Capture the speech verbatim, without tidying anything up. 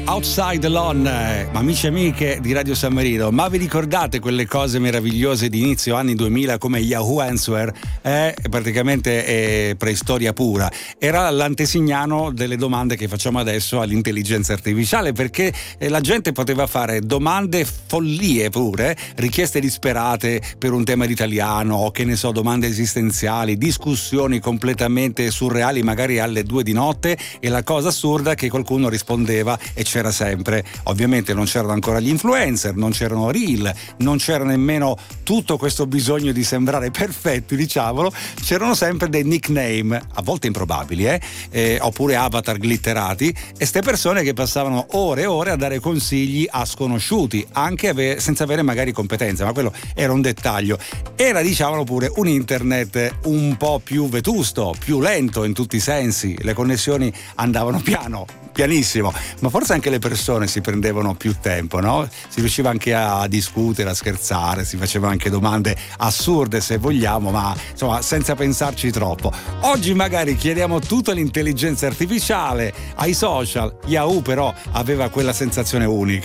Outside Alone, amici e amiche di Radio San Marino, ma vi ricordate quelle cose meravigliose di inizio anni duemila come Yahoo Answer? È praticamente è preistoria pura. Era l'antesignano delle domande che facciamo adesso all'intelligenza artificiale, perché la gente poteva fare domande follie pure, richieste disperate per un tema d'italiano, o che ne so, domande esistenziali, discussioni completamente surreali, magari alle due di notte, e la cosa assurda è che qualcuno rispondeva e c'era sempre. Ovviamente non c'erano ancora gli influencer, non c'erano reel, non c'era nemmeno tutto questo bisogno di sembrare perfetti, diciamolo. C'erano sempre dei nickname, a volte improbabili, eh? Eh, oppure avatar glitterati, e ste persone che passavano ore e ore a dare consigli a sconosciuti, anche ave- senza avere magari competenza, ma quello era un dettaglio. Era, diciamolo pure, un internet un po' più vetusto, più lento in tutti i sensi, le connessioni andavano piano, pianissimo, ma forse anche le persone si prendevano più tempo, no? Si riusciva anche a discutere, a scherzare, si facevano anche domande assurde se vogliamo, ma insomma senza pensarci troppo. Oggi magari chiediamo tutto all'intelligenza artificiale, ai social. Yahoo però aveva quella sensazione unica.